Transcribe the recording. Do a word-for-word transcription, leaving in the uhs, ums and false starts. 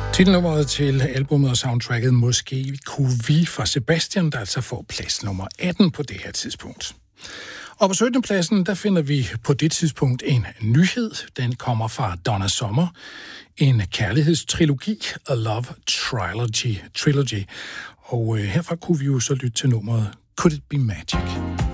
Titelnummeret til albumet og soundtracket Måske kunne vi fra Sebastian, der altså får plads nummer atten på det her tidspunkt. Og på syttende pladsen, der finder vi på det tidspunkt en nyhed. Den kommer fra Donna Summer. En kærlighedstrilogi, A Love Trilogy. Trilogy. Og øh, herfra kunne vi jo så lytte til nummeret Could It Be Magic?